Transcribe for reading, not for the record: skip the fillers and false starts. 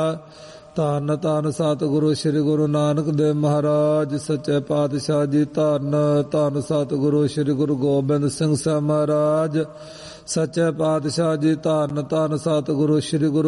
ਧੰਨ ਧੰਨ ਸਤਿਗੁਰੂ ਸ੍ਰੀ ਗੁਰੂ ਨਾਨਕ ਦੇਵ ਮਹਾਰਾਜ ਸੱਚੇ ਪਾਤਸ਼ਾਹ ਜੀ। ਧੰਨ ਧੰਨ ਸਤਿਗੁਰੂ ਸ੍ਰੀ ਗੁਰੂ ਗੋਬਿੰਦ ਸਿੰਘ ਸਾਹਿਬ ਮਹਾਰਾਜ ਸੱਚੇ ਪਾਤਸ਼ਾਹ ਜੀ। ਧੰਨ ਧੰਨ ਸਤਿਗੁਰੂ ਸ੍ਰੀ ਗੁਰੂ